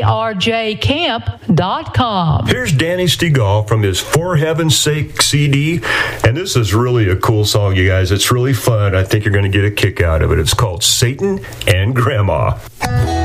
rjcamp.com. Here's Danny Stegall from his For Heaven's Sake CD, and this is really a cool song, you guys. It's really fun. I think you're going to get a kick out of it. It's called Satan and Grandma.